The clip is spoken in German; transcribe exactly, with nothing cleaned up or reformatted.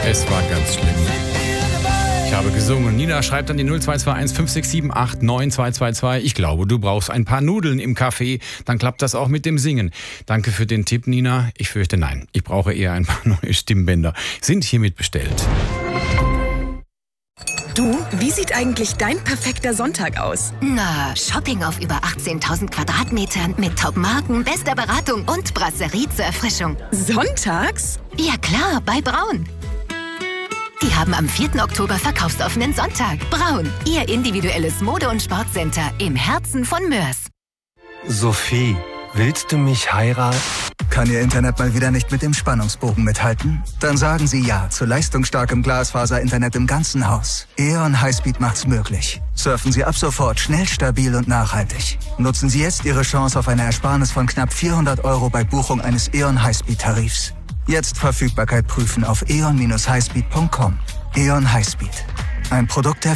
Es war ganz schlimm. Ich habe gesungen. Nina schreibt an die null zwei zwei eins fünf sechs sieben acht neun zwei zwei zwei. Ich glaube, du brauchst ein paar Nudeln im Kaffee. Dann klappt das auch mit dem Singen. Danke für den Tipp, Nina. Ich fürchte, nein. Ich brauche eher ein paar neue Stimmbänder. Sind hiermit bestellt. Du, wie sieht eigentlich dein perfekter Sonntag aus? Na, Shopping auf über achtzehntausend Quadratmetern mit Top-Marken, bester Beratung und Brasserie zur Erfrischung. Sonntags? Ja klar, bei Braun. Die haben am vierten Oktober verkaufsoffenen Sonntag. Braun, ihr individuelles Mode- und Sportcenter im Herzen von Mörs. Sophie, willst du mich heiraten? Kann Ihr Internet mal wieder nicht mit dem Spannungsbogen mithalten? Dann sagen Sie ja zu leistungsstarkem Glasfaser-Internet im ganzen Haus. E O N Highspeed macht's möglich. Surfen Sie ab sofort schnell, stabil und nachhaltig. Nutzen Sie jetzt Ihre Chance auf eine Ersparnis von knapp vierhundert Euro bei Buchung eines E O N Highspeed-Tarifs. Jetzt Verfügbarkeit prüfen auf e o n Bindestrich highspeed punkt com. E O N Highspeed. Ein Produkt der